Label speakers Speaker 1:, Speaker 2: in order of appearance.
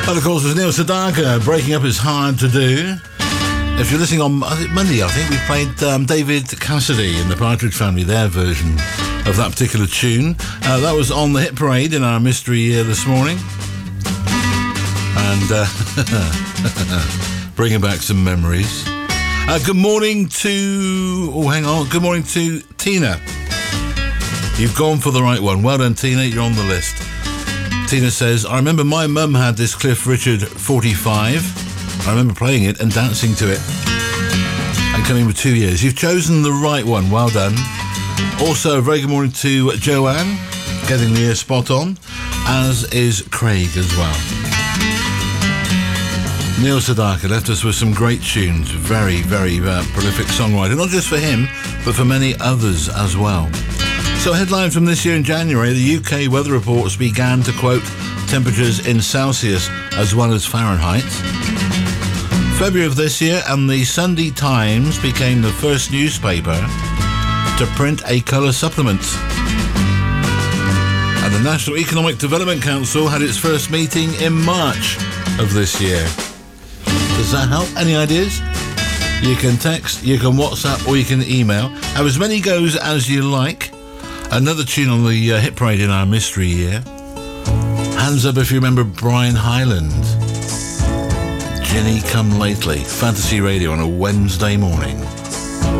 Speaker 1: And of course, there's Neil Sedaka, Breaking Up Is Hard to Do. If you're listening on Monday, I think we played David Cassidy and the Partridge Family, their version of that particular tune. That was on the Hit Parade in our mystery year this morning. And bringing back some memories. Good morning to... Oh, hang on. Good morning to Tina. You've gone for the right one. Well done, Tina. You're on the list. Tina says, I remember my mum had this Cliff Richard 45. I remember playing it and dancing to it. And coming with 2 years. You've chosen the right one. Well done. Also, a very good morning to Joanne, getting the year spot on, as is Craig as well. Neil Sedaka left us with some great tunes. Very, very prolific songwriter. Not just for him, but for many others as well. So, headline from this year in January, the UK weather reports began to quote temperatures in Celsius as well as Fahrenheit. February of this year, and the Sunday Times became the first newspaper to print a colour supplement. And the National Economic Development Council had its first meeting in March of this year. Does that help? Any ideas? You can text, you can WhatsApp, or you can email. Have as many goes as you like. Another tune on the Hit Parade in our mystery year. Hands up if you remember Brian Hyland. Jenny Come Lately, Fantasy Radio on a Wednesday morning.